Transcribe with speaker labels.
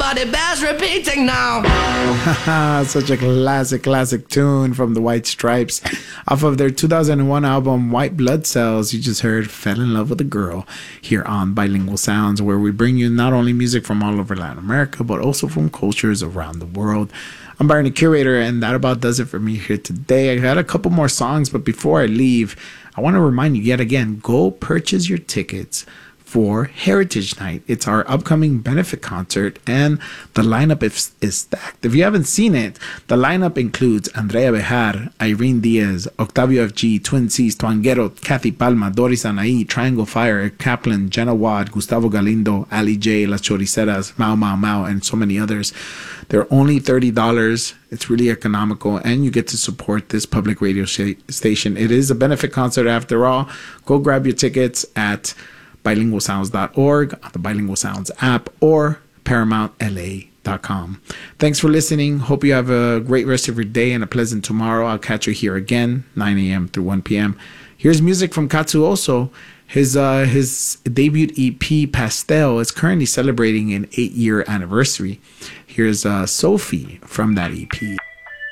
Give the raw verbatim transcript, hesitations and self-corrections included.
Speaker 1: but it bears repeating now.
Speaker 2: Such a classic, classic tune from the White Stripes. Off of their two thousand one album, White Blood Cells, you just heard Fell in Love with a Girl here on Bilingual Sounds, where we bring you not only music from all over Latin America, but also from cultures around the world. I'm Byron, the curator, and that about does it for me here today. I got a couple more songs, but before I leave, I want to remind you yet again, go purchase your tickets for Heritage Night. It's our upcoming benefit concert, and the lineup is, is stacked. If you haven't seen it, the lineup includes Andrea Bejar, Irene Diaz, Octavio F G, Twin C's, Tuanguero, Kathy Palma, Doris Anaí, Triangle Fire, Eric Kaplan, Jenna Wad, Gustavo Galindo, Ali J, Las Choriceras, Mao Mao Mao, and so many others. They're only thirty dollars. It's really economical, and you get to support this public radio sh- station. It is a benefit concert after all. Go grab your tickets at bilingual sounds dot org, on the Bilingual Sounds app, or paramount l a dot com. Thanks for listening. Hope you have a great rest of your day and a pleasant tomorrow. I'll catch you here again, nine a.m. through one p.m. Here's music from Katsuoso. His uh, his debut E P, Pastel, is currently celebrating an eight-year anniversary. Here's uh, Sophie from that E P.